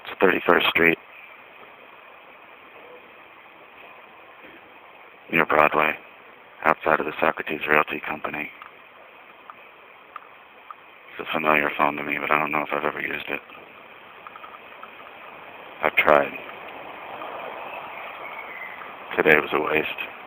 It's 31st Street, near Broadway, outside of the Socrates Realty Company. It's a familiar phone to me, but I don't know if I've ever used it. I've tried. Today was a waste.